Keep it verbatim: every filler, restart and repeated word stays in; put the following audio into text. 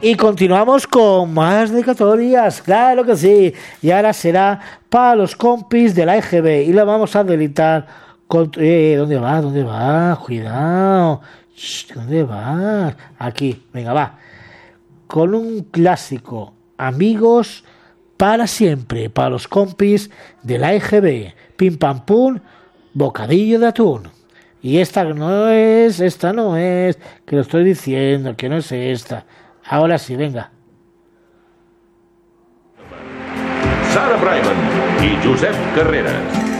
Y continuamos con más dedicatorias, claro que sí. Y ahora será para los compis de la E G B. Y la vamos a delitar con... Eh, ¿Dónde va? ¿Dónde va? Cuidado. Shh, ¿dónde va? Aquí, venga, va. Con un clásico. Amigos para siempre. Para los compis de la E G B. Pim pam pum, bocadillo de atún. Y esta no es, esta no es, que lo estoy diciendo, que no es esta. Ahora sí, venga. Sara Brightman y Josep Carreras.